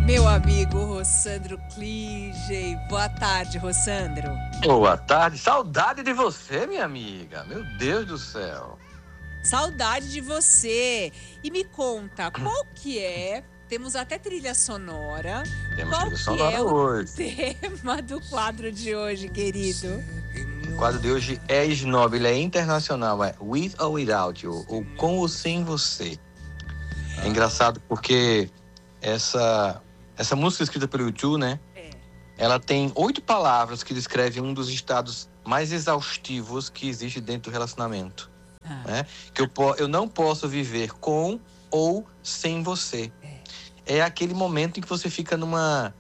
Meu amigo Rossandro Kligey. Boa tarde, Rossandro. Boa tarde. Saudade de você, minha amiga. Meu Deus do céu. Saudade de você. E me conta, qual que é... Temos até trilha sonora. Temos Qual trilha que sonora é o hoje. tema do quadro de hoje, querido? O quadro de hoje é snob, ele é internacional. É With or Without You, ou Com ou Sem Você. É engraçado porque essa música escrita pelo U2, né? Ela tem 8 palavras que descrevem um dos estados mais exaustivos que existe dentro do relacionamento. Né? Que eu não posso viver com ou sem você. É aquele momento em que você fica numa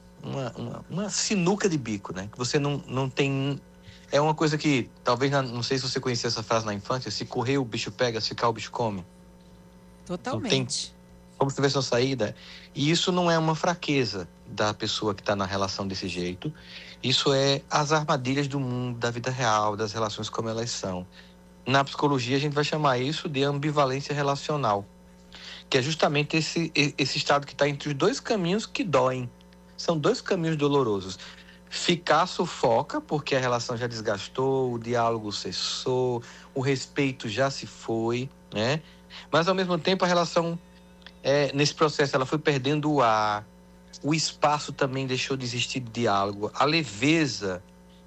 uma sinuca de bico, né? Que você não tem... É uma coisa que, talvez, não sei se você conhecia essa frase na infância, se correr o bicho pega, se ficar o bicho come. Totalmente. Não tem como se tivesse uma saída. E isso não é uma fraqueza da pessoa que está na relação desse jeito. Isso é as armadilhas do mundo, da vida real, das relações como elas são. Na psicologia, a gente vai chamar isso de ambivalência relacional, que é justamente esse estado que está entre os dois caminhos que doem. São 2 caminhos dolorosos. Ficar sufoca, porque a relação já desgastou, o diálogo cessou, o respeito já se foi, né? Mas, ao mesmo tempo, a relação, nesse processo, ela foi perdendo o ar, o espaço também deixou de existir de diálogo, a leveza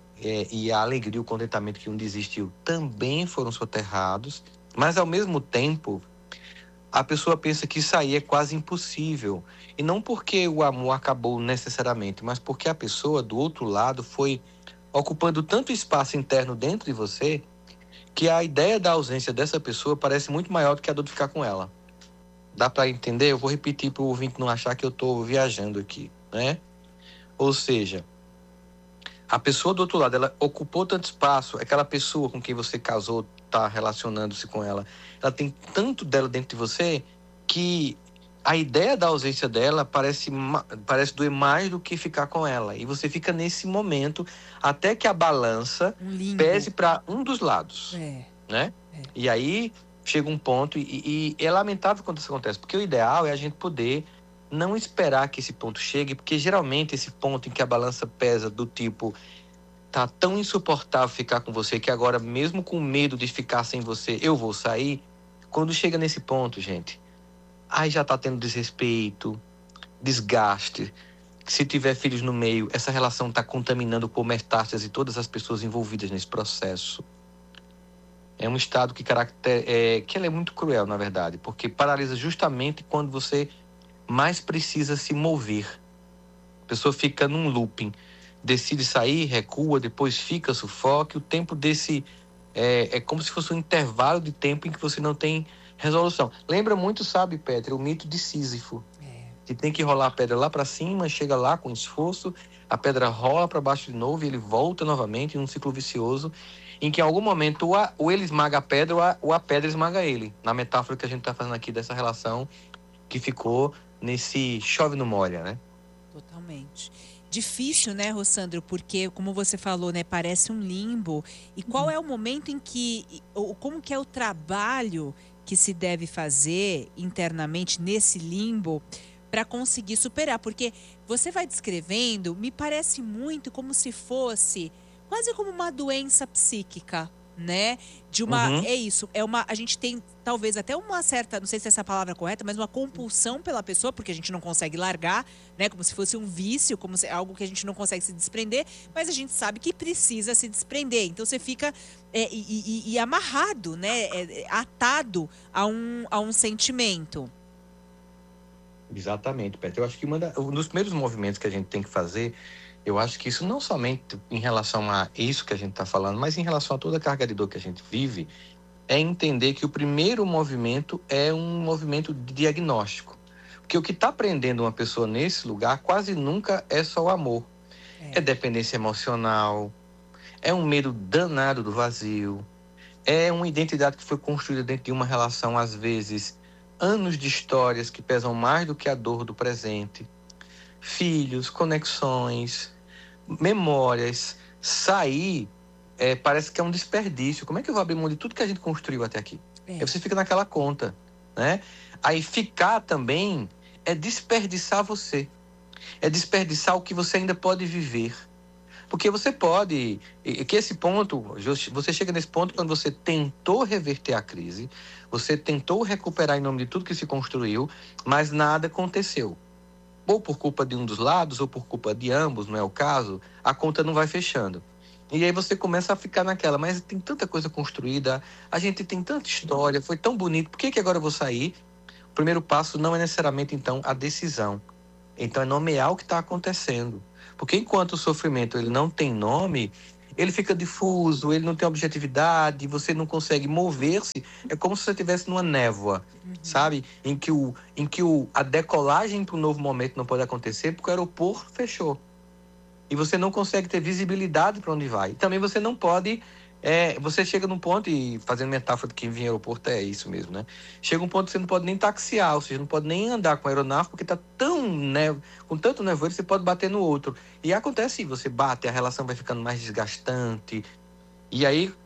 e a alegria, o contentamento que existiu também foram soterrados, mas, ao mesmo tempo, a pessoa pensa que isso aí é quase impossível. E não porque o amor acabou necessariamente, mas porque a pessoa do outro lado foi ocupando tanto espaço interno dentro de você que a ideia da ausência dessa pessoa parece muito maior do que a dor de ficar com ela. Dá para entender? Eu vou repetir para o ouvinte não achar que eu estou viajando aqui, né? Ou seja, a pessoa do outro lado, ela ocupou tanto espaço, aquela pessoa com quem você casou, está relacionando-se com ela, ela tem tanto dela dentro de você que a ideia da ausência dela parece doer mais do que ficar com ela. E você fica nesse momento até que a balança pese para um dos lados. Né? E aí chega um ponto, e é lamentável quando isso acontece, porque o ideal é a gente poder não esperar que esse ponto chegue, porque geralmente esse ponto em que a balança pesa do tipo... tá tão insuportável ficar com você que agora, mesmo com medo de ficar sem você, eu vou sair. Quando chega nesse ponto, gente, aí já tá tendo desrespeito, desgaste. Se tiver filhos no meio, essa relação tá contaminando por metástase todas as pessoas envolvidas nesse processo. É um estado que ela é muito cruel, na verdade, porque paralisa justamente quando você mais precisa se mover. A pessoa fica num looping. Decide sair, recua, depois fica, sufoca. O tempo desse é como se fosse um intervalo de tempo em que você não tem resolução. Lembra muito, sabe, Petra, o mito de Sísifo. Que tem que rolar a pedra lá para cima, chega lá com esforço, a pedra rola para baixo de novo e ele volta novamente em um ciclo vicioso, em que em algum momento ou ele esmaga a pedra ou a pedra esmaga ele. Na metáfora que a gente está fazendo aqui dessa relação que ficou nesse chove no molha, né? Totalmente. Difícil, né, Rossandro? Porque, como você falou, né, parece um limbo. E qual é o momento em que... Como que é o trabalho que se deve fazer internamente nesse limbo para conseguir superar? Porque você vai descrevendo, me parece muito como se fosse quase como uma doença psíquica, né? É isso, a gente tem talvez até uma certa, não sei se essa é a palavra correta, mas uma compulsão pela pessoa, porque a gente não consegue largar, né? Como se fosse um vício, como se algo que a gente não consegue se desprender, mas a gente sabe que precisa se desprender. Então você fica amarrado, né? Atado a um sentimento. Exatamente, Petra. Eu acho que um dos primeiros movimentos que a gente tem que fazer, eu acho que isso não somente em relação a isso que a gente está falando, mas em relação a toda a carga de dor que a gente vive, é entender que o primeiro movimento é um movimento de diagnóstico. Porque o que está prendendo uma pessoa nesse lugar quase nunca é só o amor. É dependência emocional, é um medo danado do vazio, é uma identidade que foi construída dentro de uma relação, às vezes, anos de histórias que pesam mais do que a dor do presente. Filhos, conexões, memórias. Sair parece que é um desperdício. Como é que eu vou abrir mão de tudo que a gente construiu até aqui? Aí você fica naquela conta, né? Aí ficar também é desperdiçar você. É desperdiçar o que você ainda pode viver. Porque você pode... Que esse ponto, você chega nesse ponto quando você tentou reverter a crise, você tentou recuperar em nome de tudo que se construiu, mas nada aconteceu. Ou por culpa de um dos lados, ou por culpa de ambos, não é o caso, a conta não vai fechando. E aí você começa a ficar naquela, mas tem tanta coisa construída, a gente tem tanta história, foi tão bonito, por que agora eu vou sair? O primeiro passo não é necessariamente, então, a decisão. Então, é nomear o que está acontecendo. Porque enquanto o sofrimento ele não tem nome, ele fica difuso, ele não tem objetividade, você não consegue mover-se. É como se você estivesse numa névoa, sabe? Em que a decolagem para um novo momento não pode acontecer porque o aeroporto fechou. E você não consegue ter visibilidade para onde vai. Também você não pode... você chega num ponto, e fazendo metáfora de quem vinha ao aeroporto, é isso mesmo, né? Chega um ponto que você não pode nem taxiar, ou seja, não pode nem andar com a aeronave, porque está com tanto nevoeiro, você pode bater no outro. E acontece, você bate, a relação vai ficando mais desgastante. E aí, o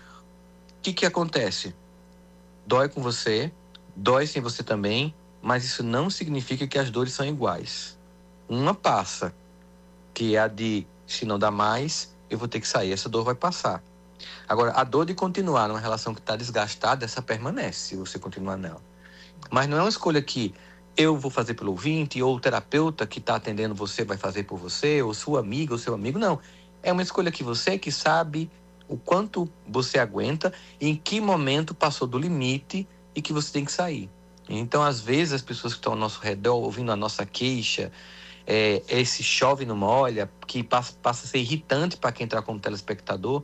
que acontece? Dói com você, dói sem você também, mas isso não significa que as dores são iguais. Uma passa, que é a de, se não dá mais, eu vou ter que sair, essa dor vai passar. Agora, a dor de continuar numa relação que está desgastada, essa permanece, se você continuar nela. Mas não é uma escolha que eu vou fazer pelo ouvinte, ou o terapeuta que está atendendo você vai fazer por você, ou sua amiga, ou seu amigo, não. É uma escolha que você que sabe o quanto você aguenta, e em que momento passou do limite e que você tem que sair. Então, às vezes, as pessoas que estão ao nosso redor, ouvindo a nossa queixa, esse chove não molha, que passa a ser irritante para quem está como telespectador,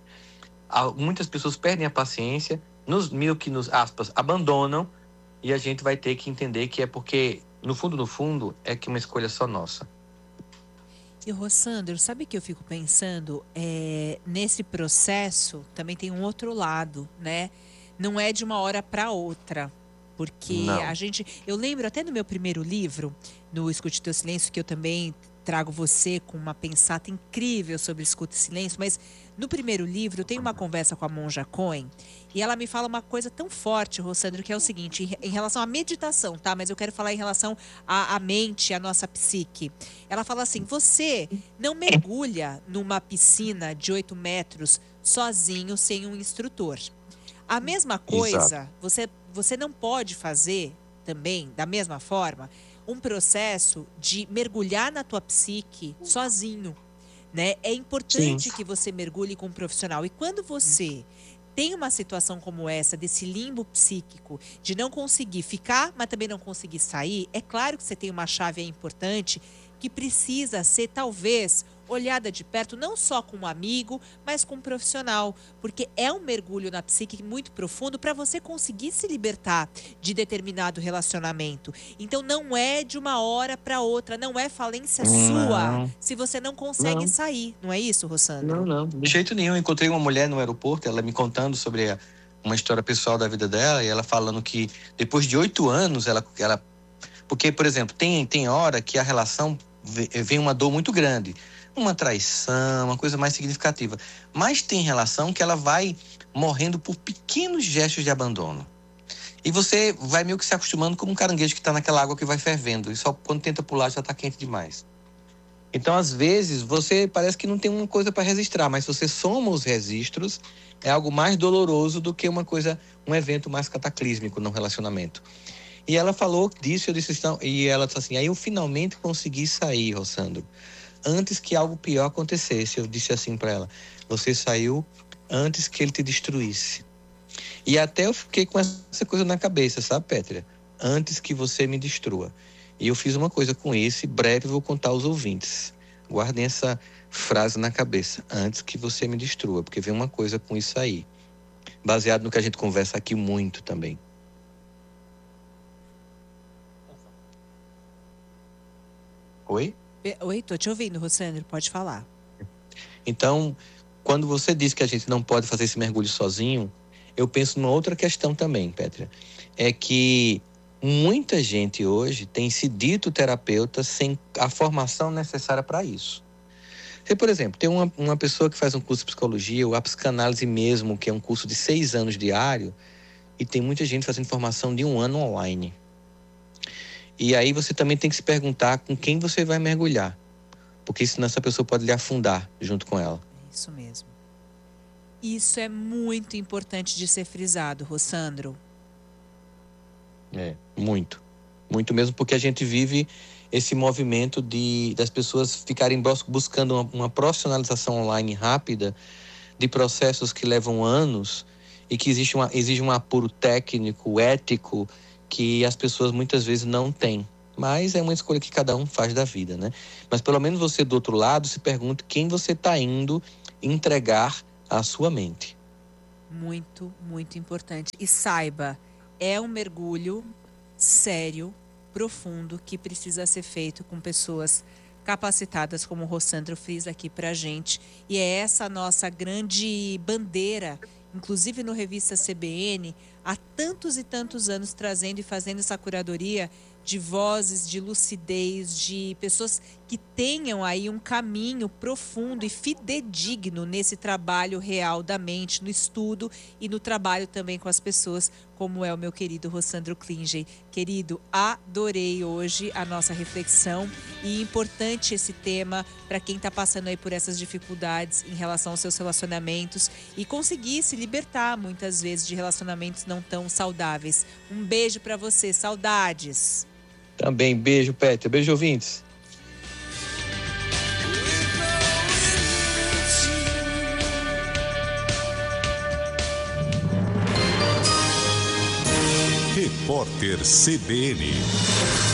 muitas pessoas perdem a paciência, aspas, abandonam, e a gente vai ter que entender que é porque, no fundo, é que uma escolha só nossa. E, Rossandro, sabe o que eu fico pensando? Nesse processo também tem um outro lado, né? Não é de uma hora para outra. Porque Não. eu lembro até no meu primeiro livro, no Escute Teu Silêncio, que eu também trago você com uma pensata incrível sobre escuta e silêncio, mas no primeiro livro tem uma conversa com a Monja Coen e ela me fala uma coisa tão forte, Rossandro, que é o seguinte, em relação à meditação, tá? Mas eu quero falar em relação à mente, à nossa psique. Ela fala assim, você não mergulha numa piscina de 8 metros sozinho, sem um instrutor. A mesma coisa, você não pode fazer também, da mesma forma, um processo de mergulhar na tua psique sozinho, né? É importante que você mergulhe com um profissional. E quando você tem uma situação como essa, desse limbo psíquico, de não conseguir ficar, mas também não conseguir sair, é claro que você tem uma chave aí importante que precisa ser, talvez, olhada de perto, não só com um amigo, mas com um profissional. Porque é um mergulho na psique muito profundo para você conseguir se libertar de determinado relacionamento. Então, não é de uma hora para outra, não é falência sua se você não consegue sair. Não é isso, Rossandro? Não. De jeito nenhum. Eu encontrei uma mulher no aeroporto, ela me contando sobre uma história pessoal da vida dela, e ela falando que depois de 8 anos, ela porque, por exemplo, tem hora que a relação vem uma dor muito grande, uma traição, uma coisa mais significativa. Mas tem relação que ela vai morrendo por pequenos gestos de abandono. E você vai meio que se acostumando como um caranguejo que está naquela água que vai fervendo. E só quando tenta pular já está quente demais. Então, às vezes, você parece que não tem uma coisa para registrar, mas se você soma os registros, é algo mais doloroso do que um evento mais cataclísmico no relacionamento. E ela falou disso, e ela disse assim, aí eu finalmente consegui sair, Rossandro, antes que algo pior acontecesse. Eu disse assim para ela, você saiu antes que ele te destruísse. E até eu fiquei com essa coisa na cabeça, sabe, Pétria? Antes que você me destrua. E eu fiz uma coisa com isso, e breve vou contar aos ouvintes. Guardem essa frase na cabeça, antes que você me destrua, porque vem uma coisa com isso aí. Baseado no que a gente conversa aqui muito também. Oi? Oi, tô te ouvindo, Rossandro, pode falar. Então, quando você diz que a gente não pode fazer esse mergulho sozinho, eu penso numa outra questão também, Pétria. É que muita gente hoje tem se dito terapeuta sem a formação necessária para isso. Você, por exemplo, tem uma pessoa que faz um curso de psicologia, ou a psicanálise mesmo, que é um curso de 6 anos diário, e tem muita gente fazendo formação de 1 ano online. E aí você também tem que se perguntar com quem você vai mergulhar, porque senão essa pessoa pode lhe afundar junto com ela. Isso mesmo. Isso é muito importante de ser frisado, Rossandro. Muito. Muito mesmo, porque a gente vive esse movimento das pessoas ficarem buscando uma profissionalização online rápida de processos que levam anos e que exige um apuro técnico, ético, que as pessoas muitas vezes não têm. Mas é uma escolha que cada um faz da vida, né? Mas pelo menos você do outro lado se pergunte quem você está indo entregar a sua mente. Muito, muito importante. E saiba, é um mergulho sério, profundo, que precisa ser feito com pessoas capacitadas, como o Rossandro frisa aqui pra gente. E é essa a nossa grande bandeira, inclusive no Revista CBN, há tantos e tantos anos trazendo e fazendo essa curadoria de vozes, de lucidez, de pessoas que tenham aí um caminho profundo e fidedigno nesse trabalho real da mente, no estudo e no trabalho também com as pessoas, como é o meu querido Rossandro Klinger. Querido, adorei hoje a nossa reflexão e importante esse tema para quem está passando aí por essas dificuldades em relação aos seus relacionamentos e conseguir se libertar muitas vezes de relacionamentos não tão saudáveis. Um beijo para você, saudades! Também, beijo, Pétia. Beijo, ouvintes. Repórter CBN.